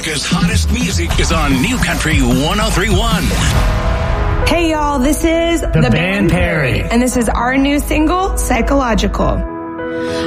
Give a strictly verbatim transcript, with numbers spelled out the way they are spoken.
America's hottest music is on New Country one oh three point one. Hey, y'all, this is The, the Band Perry. And this is our new single, Psychological.